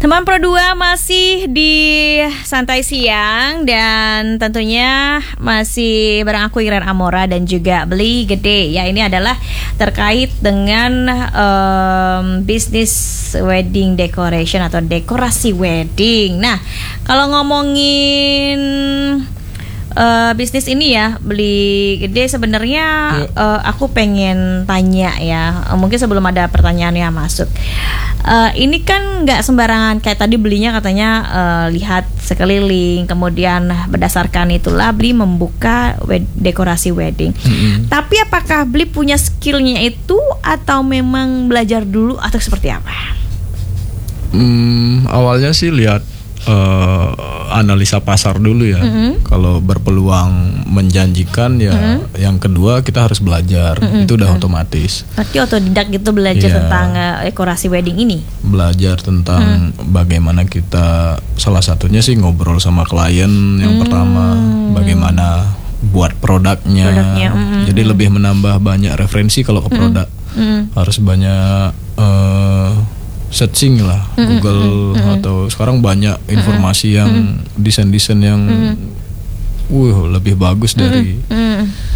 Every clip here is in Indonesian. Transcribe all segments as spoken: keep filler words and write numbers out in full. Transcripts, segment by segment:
Teman Pro dua masih di Santai Siang dan tentunya masih bareng aku Iren Amora dan juga Beli Gede. Ya, ini adalah terkait dengan um, bisnis wedding decoration atau dekorasi wedding. Nah, kalau ngomongin Uh, bisnis ini ya, Beli Gede, sebenarnya ya. uh, aku pengen tanya ya, uh, mungkin sebelum ada pertanyaan yang masuk. Uh, ini kan nggak sembarangan kayak tadi Belinya katanya uh, lihat sekeliling, kemudian berdasarkan itulah Beli membuka wed- dekorasi wedding. Mm-hmm. Tapi apakah Beli punya skillnya itu atau memang belajar dulu atau seperti apa? Hmm, awalnya sih lihat Uh, analisa pasar dulu ya. Mm-hmm. Kalau berpeluang menjanjikan ya, mm-hmm. yang kedua kita harus belajar. Mm-hmm. Itu udah mm-hmm. otomatis. Berarti otodidak gitu belajar yeah. tentang uh, dekorasi wedding ini. Belajar tentang mm. bagaimana kita, salah satunya sih ngobrol sama klien yang mm. pertama, bagaimana buat produknya. produknya. Mm-hmm. Jadi lebih menambah banyak referensi kalau ke produk. Mm-hmm. Harus banyak uh, searching lah, mm-hmm. Google mm-hmm. atau sekarang banyak informasi mm-hmm. yang desain-desain yang mm-hmm. uh lebih bagus dari mm-hmm.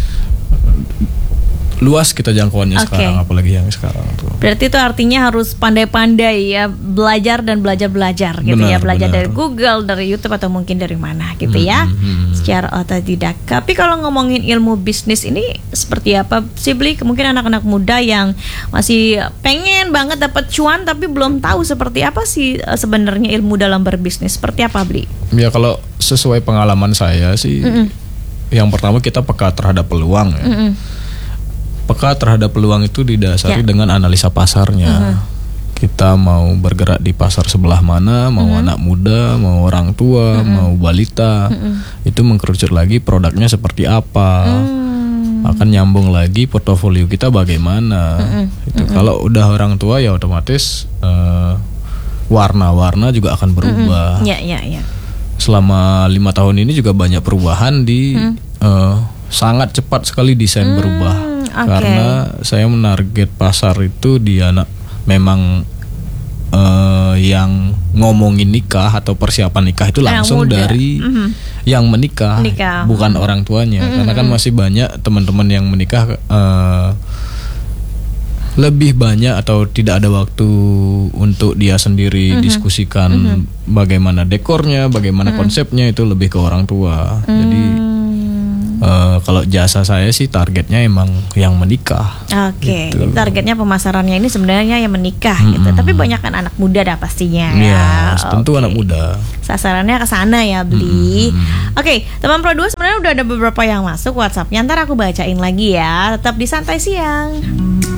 luas kita jangkauannya okay. sekarang, apalagi yang sekarang tuh. Berarti itu artinya harus pandai-pandai ya, belajar dan belajar-belajar gitu benar, ya, belajar benar. Dari Google, dari YouTube atau mungkin dari mana gitu mm-hmm. ya, secara otodidak. Tapi kalau ngomongin ilmu bisnis ini seperti apa sih Beli? Mungkin anak-anak muda yang masih pengen banget dapat cuan tapi belum tahu seperti apa sih sebenarnya ilmu dalam berbisnis, seperti apa Beli? Ya kalau sesuai pengalaman saya sih, mm-hmm. yang pertama kita peka terhadap peluang ya. Mm-hmm. Peka terhadap peluang itu didasari ya. dengan analisa pasarnya. Uh-huh. Kita mau bergerak di pasar sebelah mana, mau uh-huh. anak muda, mau orang tua, uh-huh. mau balita, uh-huh. itu mengkerucut lagi produknya seperti apa. Uh-huh. Akan nyambung lagi portofolio kita bagaimana. Uh-huh. Itu uh-huh. kalau udah orang tua ya otomatis uh, warna-warna juga akan berubah. Uh-huh. Ya, ya, ya. Selama lima tahun ini juga banyak perubahan di uh-huh. uh, sangat cepat sekali desain uh-huh. berubah. Okay. Karena saya menarget pasar itu di anak memang uh, yang ngomongin nikah atau persiapan nikah itu langsung dari mm-hmm. yang menikah, menikah. bukan mm-hmm. orang tuanya. Mm-hmm. Karena kan masih banyak teman-teman yang menikah uh, lebih banyak atau tidak ada waktu untuk dia sendiri mm-hmm. diskusikan mm-hmm. bagaimana dekornya, bagaimana mm-hmm. konsepnya, itu lebih ke orang tua. Mm-hmm. Jadi Uh, kalau jasa saya sih targetnya emang yang menikah. Oke, okay. gitu. Targetnya pemasarannya ini sebenarnya yang menikah mm-hmm. gitu. Tapi banyak kan anak muda dah pastinya. Ya, ya. tentu okay. anak muda. Sasarannya ke sana ya Beli. Mm-hmm. Oke, okay, teman Pro dua sebenarnya udah ada beberapa yang masuk WhatsAppnya. Ntar aku bacain lagi ya. Tetap di Santai Siang.